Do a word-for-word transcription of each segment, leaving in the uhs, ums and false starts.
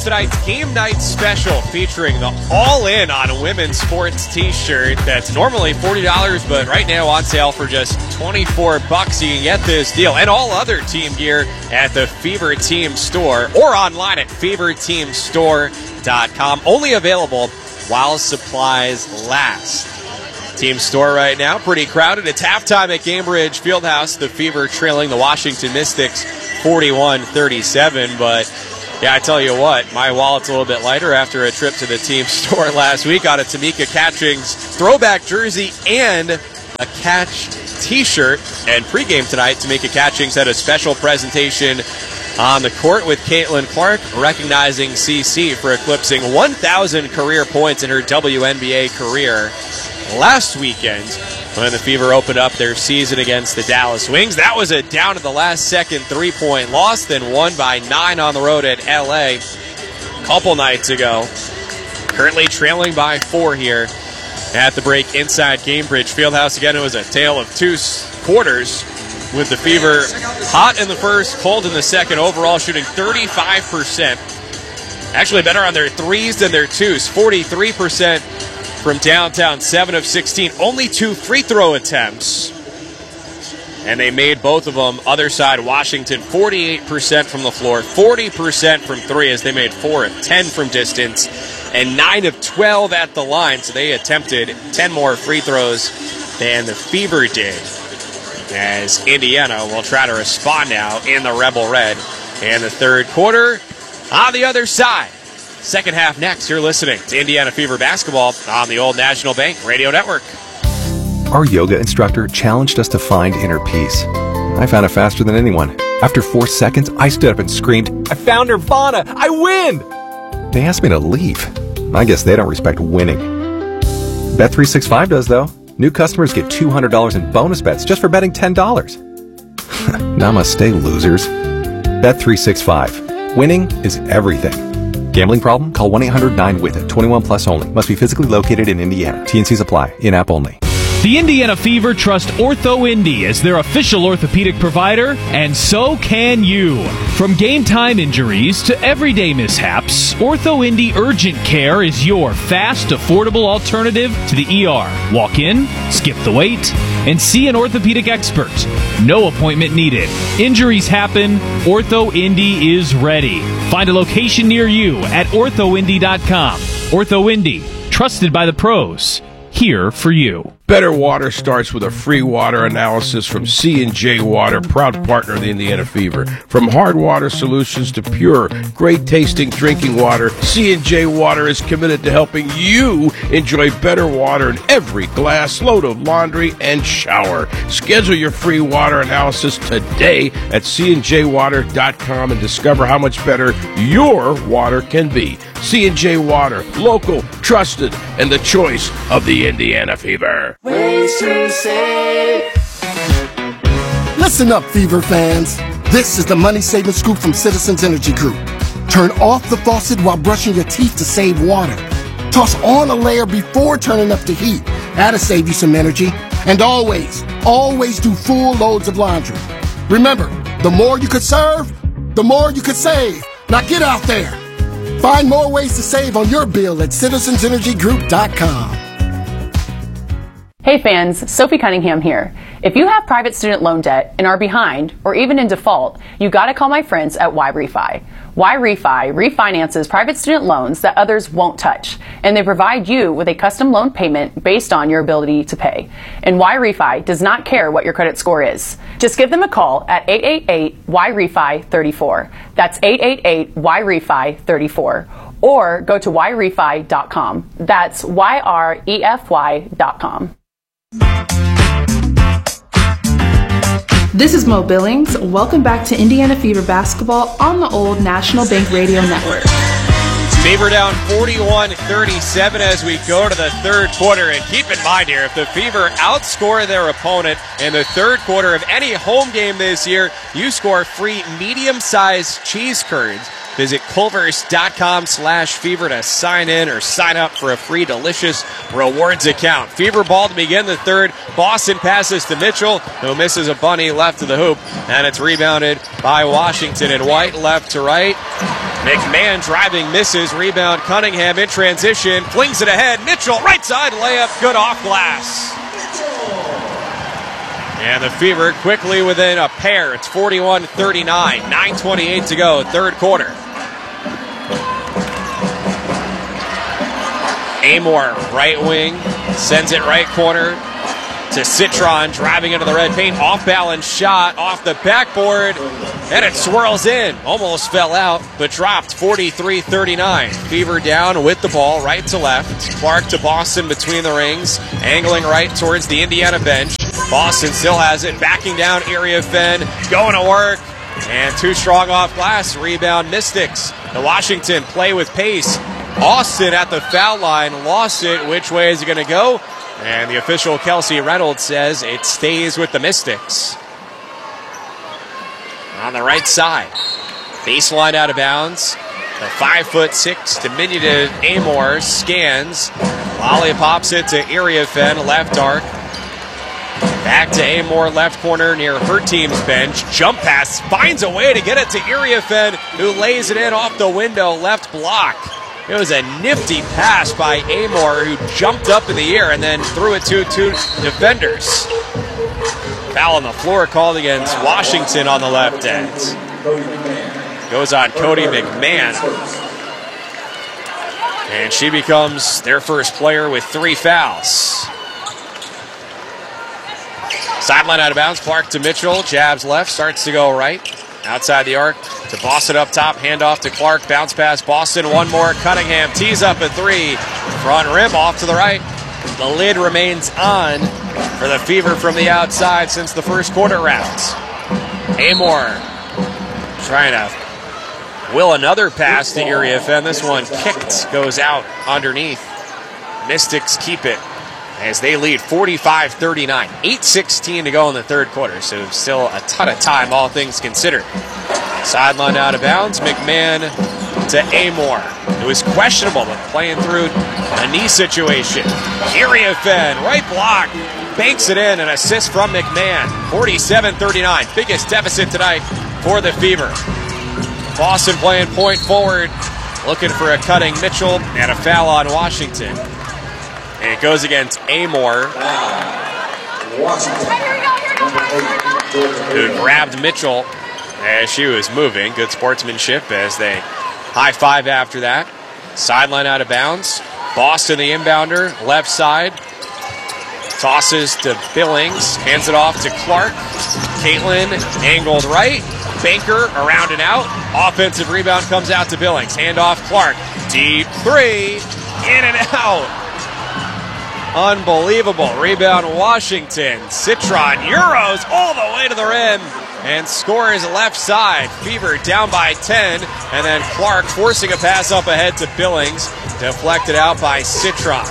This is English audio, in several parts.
Tonight's Game Night Special featuring the All-In on Women's Sports t-shirt that's normally forty dollars, but right now on sale for just twenty-four bucks. You can get this deal and all other team gear at the Fever Team store or online at fever team store dot com. Only available while supplies last. Team store right now, pretty crowded. It's halftime at Gainbridge Fieldhouse. The Fever trailing the Washington Mystics forty-one thirty-seven, but yeah, I tell you what, my wallet's a little bit lighter after a trip to the team store last week. Got a Tamika Catchings throwback jersey and a Catch t-shirt. And pregame tonight, Tamika Catchings had a special presentation on the court with Caitlin Clark, recognizing C C for eclipsing one thousand career points in her W N B A career last weekend when the Fever opened up their season against the Dallas Wings. That was a down-to-the-last-second three-point loss, then won by nine on the road at L A a couple nights ago. Currently trailing by four here at the break inside Gainbridge Fieldhouse. Again, it was a tale of two quarters with the Fever hot in the first, cold in the second, overall shooting thirty-five percent. Actually better on their threes than their twos, forty-three percent from downtown, seven of sixteen, only two free throw attempts. And they made both of them. Other side, Washington, forty-eight percent from the floor, forty percent from three, as they made four of ten from distance, and nine of twelve at the line. So they attempted ten more free throws than the Fever did, as Indiana will try to respond now in the Rebel Red in the third quarter. On the other side, second half next. You're listening to Indiana Fever basketball on the Old National Bank Radio Network. Our yoga instructor challenged us to find inner peace. I found it faster than anyone. After four seconds, I stood up and screamed, "I found Nirvana! I win!" They asked me to leave. I guess they don't respect winning. Bet three sixty-five does, though. New customers get two hundred dollars in bonus bets just for betting ten dollars. Namaste, losers. Bet three sixty-five. Winning is everything. Gambling problem? Call one eight hundred nine with it. twenty-one plus only. Must be physically located in Indiana. T and Cs apply. In-app only. The Indiana Fever trust OrthoIndy as their official orthopedic provider, and so can you. From game-time injuries to everyday mishaps, OrthoIndy Urgent Care is your fast, affordable alternative to the E R. Walk in, skip the wait, and see an orthopedic expert. No appointment needed. Injuries happen. OrthoIndy is ready. Find a location near you at ortho indy dot com. OrthoIndy, trusted by the pros. Here for you. Better Water starts with a free water analysis from C and J Water, proud partner of the Indiana Fever. From hard water solutions to pure, great-tasting drinking water, C and J Water is committed to helping you enjoy better water in every glass, load of laundry, and shower. Schedule your free water analysis today at c and j water dot com and discover how much better your water can be. C and J Water, local, trusted, and the choice of the Indiana Fever. Ways to save. Listen up, Fever fans. This is the money saving scoop from Citizens Energy Group. Turn off the faucet while brushing your teeth to save water. Toss on a layer before turning up the heat. That'll save you some energy. And always, always do full loads of laundry. Remember, the more you could serve, the more you could save. Now get out there. Find more ways to save on your bill at citizens energy group dot com. Hey fans, Sophie Cunningham here. If you have private student loan debt and are behind or even in default, you gotta call my friends at Y-Refi. Y-Refi refinances private student loans that others won't touch, and they provide you with a custom loan payment based on your ability to pay. And Y-Refi does not care what your credit score is. Just give them a call at eight eight eight Y R E F I thirty-four. That's eight eight eight Y R E F I thirty-four. Or go to Y Refi dot com. That's Y R E F Y dot com. This is Mo Billings. Welcome back to Indiana Fever basketball on the Old National Bank Radio Network. Fever down forty-one thirty-seven as we go to the third quarter. And keep in mind here, if the Fever outscore their opponent in the third quarter of any home game this year, you score free medium-sized cheese curds. Visit culver's dot com slash fever to sign in or sign up for a free delicious rewards account. Fever ball to begin the third. Boston passes to Mitchell, who misses a bunny left of the hoop, and it's rebounded by Washington. And White left to right. McMahon driving, misses. Rebound, Cunningham in transition. Flings it ahead. Mitchell, right side layup. Good off glass. And the Fever quickly within a pair. It's forty-one thirty-nine. nine twenty-eight to go, third quarter. Amor, right wing. Sends it right corner to Citron, driving into the red paint. Off-balance shot off the backboard. And it swirls in. Almost fell out, but dropped. forty-three thirty-nine. Fever down with the ball, right to left. Clark to Boston between the rings. Angling right towards the Indiana bench. Boston still has it. Backing down Area Fenn. Going to work. And too strong off glass. Rebound Mystics. The Washington play with pace. Austin at the foul line. Lost it. Which way is it going to go? And the official, Kelsey Reynolds, says it stays with the Mystics. On the right side. Baseline out of bounds. The five foot six diminutive Amor scans. Volley pops it to Area Fenn, left arc. Back to Amor, left corner near her team's bench. Jump pass, finds a way to get it to Area Fenn, who lays it in off the window, left block. It was a nifty pass by Amor, who jumped up in the air and then threw it to two defenders. Foul on the floor called against Washington on the left end. Goes on Cody McMahon. And she becomes their first player with three fouls. Sideline out of bounds. Clark to Mitchell. Jabs left. Starts to go right. Outside the arc to Boston up top. Handoff to Clark. Bounce pass. Boston. One more. Cunningham tees up a three. Front rim off to the right. The lid remains on for the Fever from the outside since the first quarter rounds. Amor trying to will another pass to Area Fenn. This one kicked. Goes out underneath. Mystics keep it as they lead forty-five thirty-nine. eight sixteen to go in the third quarter, so still a ton of time, all things considered. Sideline out of bounds. McMahon to Amor. It was questionable, but playing through a knee situation. Area Fenn, right block, banks it in, an assist from McMahon. forty-seven thirty-nine, biggest deficit tonight for the Fever. Boston playing point forward, looking for a cutting Mitchell and a foul on Washington. And it goes against Amor, who grabbed Mitchell as she was moving. Good sportsmanship as they high five after that. Sideline out of bounds. Boston, the inbounder, left side. Tosses to Billings. Hands it off to Clark. Caitlin angled right. Banker around and out. Offensive rebound comes out to Billings. Hand off Clark. Deep three. In and out. Unbelievable. Rebound Washington. Citron Euros all the way to the rim and scores left side. Fever down by ten, and then Clark forcing a pass up ahead to Billings. Deflected out by Citron.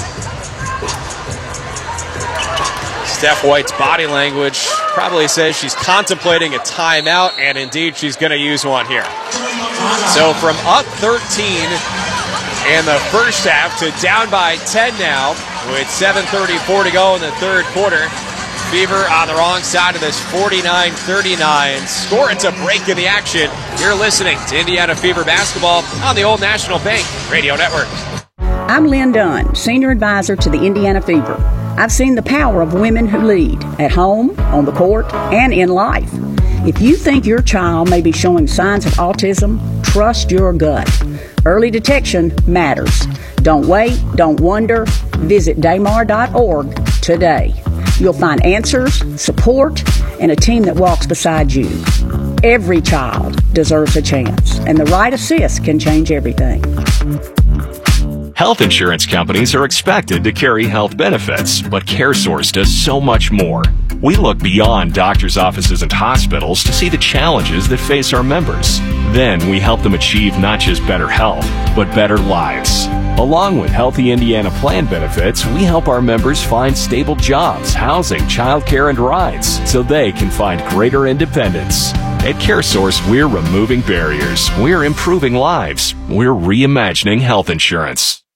Steph White's body language probably says she's contemplating a timeout, and indeed she's going to use one here. So from up thirteen in the first half to down by ten now with seven thirty-four to go in the third quarter. Fever on the wrong side of this forty-nine thirty-nine score. It's a break in the action. You're listening to Indiana Fever basketball on the Old National Bank Radio Network. I'm Lynn Dunn, Senior Advisor to the Indiana Fever. I've seen the power of women who lead at home, on the court, and in life. If you think your child may be showing signs of autism, trust your gut. Early detection matters. Don't wait, don't wonder. Visit daymar dot org today. You'll find answers, support, and a team that walks beside you. Every child deserves a chance, and the right assist can change everything. Health insurance companies are expected to carry health benefits, but CareSource does so much more. We look beyond doctors' offices and hospitals to see the challenges that face our members. Then we help them achieve not just better health, but better lives. Along with Healthy Indiana Plan benefits, we help our members find stable jobs, housing, childcare, and rides so they can find greater independence. At CareSource, we're removing barriers. We're improving lives. We're reimagining health insurance.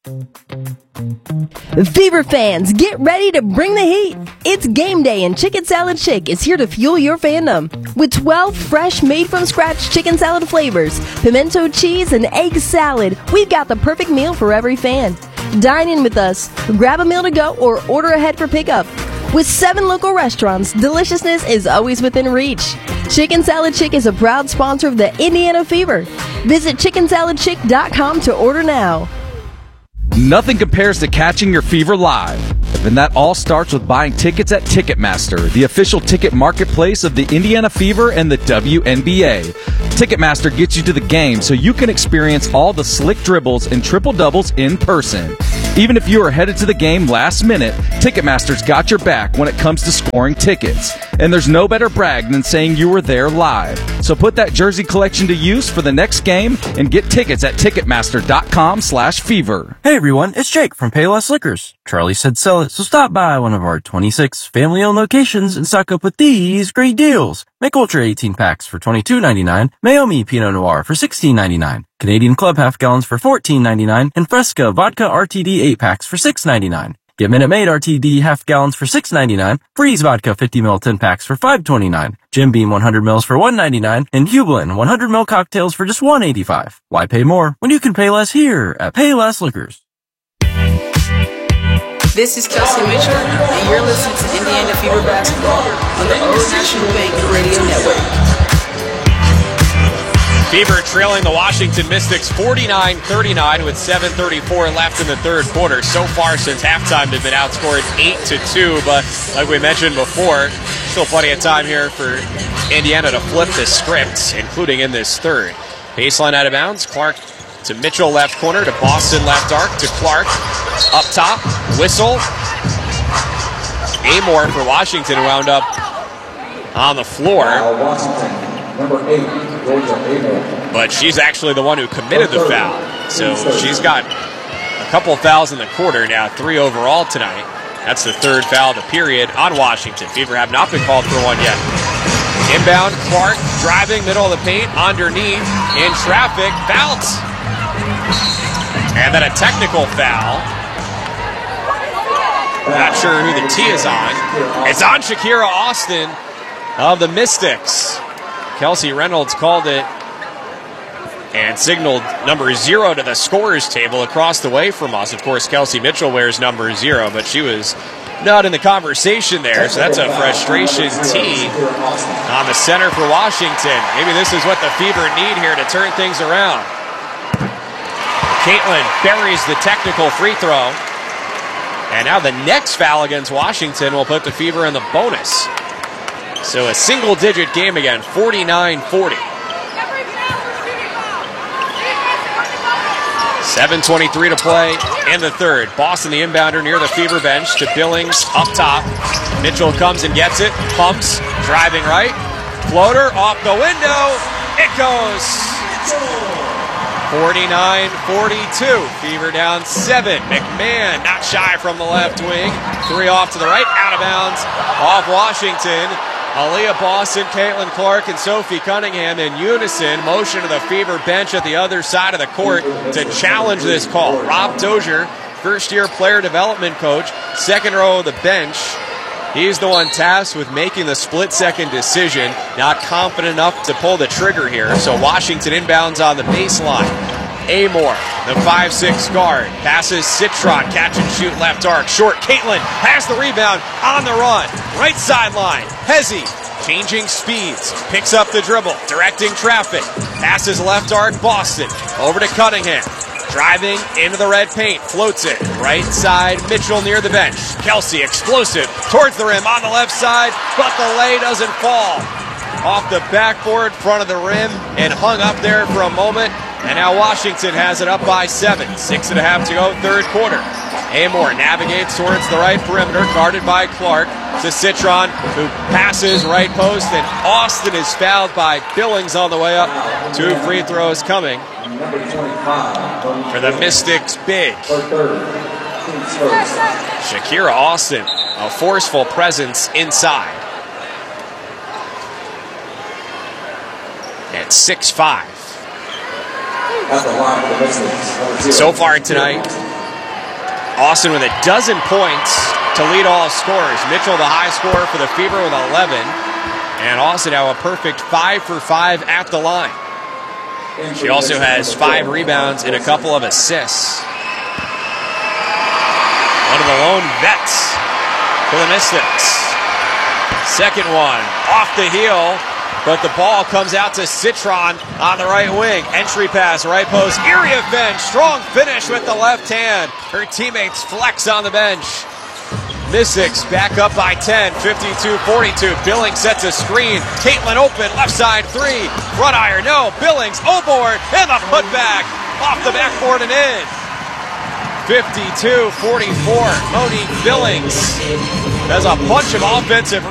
Fever fans, get ready to bring the heat. It's game day and Chicken Salad Chick is here to fuel your fandom. With twelve fresh, made-from-scratch chicken salad flavors, pimento cheese, and egg salad, we've got the perfect meal for every fan. Dine in with us, grab a meal to go, or order ahead for pickup. With seven local restaurants, deliciousness is always within reach. Chicken Salad Chick is a proud sponsor of the Indiana Fever. Visit chicken salad chick dot com to order now. Nothing compares to catching your fever live. And that all starts with buying tickets at Ticketmaster, the official ticket marketplace of the Indiana Fever and the W N B A. Ticketmaster gets you to the game so you can experience all the slick dribbles and triple doubles in person. Even if you are headed to the game last minute, Ticketmaster's got your back when it comes to scoring tickets. And there's no better brag than saying you were there live. So put that jersey collection to use for the next game and get tickets at Ticketmaster.com slash fever. Hey everyone, it's Jake from Payless Liquors. Charlie said sell it, so stop by one of our twenty-six family-owned locations and stock up with these great deals. Make Ultra eighteen packs for twenty-two ninety-nine, Maomi Pinot Noir for sixteen ninety-nine, Canadian Club half gallons for fourteen ninety-nine, and Fresca Vodka R T D eight packs for six ninety-nine. Get Minute Maid R T D half gallons for six ninety-nine, Freeze Vodka fifty milliliter ten packs for five twenty-nine, Jim Beam one hundred milliliters for one ninety-nine, and Hublin one hundred milliliter cocktails for just one eighty-five. Why pay more when you can pay less here at Payless Liquors? This is Kelsey Mitchell, and you're listening to Indiana Fever Basketball on the Old National Bank Radio Network. Fever trailing the Washington Mystics forty-nine thirty-nine with seven thirty-four left in the third quarter. So far since halftime, they've been outscored eight to two, but like we mentioned before, still plenty of time here for Indiana to flip the script, including in this third. Baseline out of bounds, Clark to Mitchell left corner, to Boston left arc, to Clark up top, whistle. Amore for Washington wound up on the floor. Number eight, Georgia Amore. But she's actually the one who committed the foul. So she's got a couple fouls in the quarter now, three overall tonight. That's the third foul of the period on Washington. Fever have not been called for one yet. Inbound, Clark driving middle of the paint, underneath, in traffic, bounce. And then a technical foul. Not sure who the T is on. It's on Shakira Austin of the Mystics. Kelsey Reynolds called it and signaled number zero to the scorer's table across the way from us. Of course, Kelsey Mitchell wears number zero, but she was not in the conversation there, so that's a frustration tee on the center for Washington. Maybe this is what the Fever need here to turn things around. Caitlin buries the technical free throw. And now the next foul against Washington will put the Fever in the bonus. So a single-digit game again, forty-nine forty. seven twenty-three to play in the third. Boston, the inbounder, near the Fever bench to Billings up top. Mitchell comes and gets it, pumps, driving right. Floater off the window. It goes. forty-nine forty-two. Fever down seven. McMahon not shy from the left wing. Three off to the right, out of bounds. Off Washington. Aaliyah Boston, Caitlin Clark, and Sophie Cunningham in unison motion to the Fever bench at the other side of the court to challenge this call. Rob Dozier, first-year player development coach, second row of the bench. He's the one tasked with making the split-second decision. Not confident enough to pull the trigger here. So Washington inbounds on the baseline. Amore, the five six guard, passes Citron, catch and shoot left arc. Short, Caitlin has the rebound on the run. Right sideline, Hezzy, changing speeds, picks up the dribble, directing traffic. Passes left arc, Boston, over to Cunningham. Driving into the red paint, floats it. Right side, Mitchell near the bench. Kelsey, explosive, towards the rim on the left side, but the lay doesn't fall. Off the backboard, front of the rim, and hung up there for a moment. And now Washington has it up by seven. Six and a half to go, third quarter. Amore navigates towards the right perimeter, guarded by Clark. To Citron, who passes right post, and Austin is fouled by Billings on the way up. Two free throws coming for the Mystics big. Shakira Austin, a forceful presence inside. At six five. So far tonight, Austin with a dozen points to lead all scorers. Mitchell, the high scorer for the Fever with eleven. And Austin now a perfect five for five at the line. She also has five rebounds and a couple of assists. One of the lone vets for the Mystics. Second one off the heel, but the ball comes out to Citron on the right wing. Entry pass, right post, Irievich, strong finish with the left hand. Her teammates flex on the bench. Mystics back up by ten, fifty-two forty-two. Billings sets a screen. Caitlin open, left side three. Front iron, no. Billings, O-board, and the putback. Off the backboard and in. fifty-two forty-four. Monique Billings has a bunch of offensive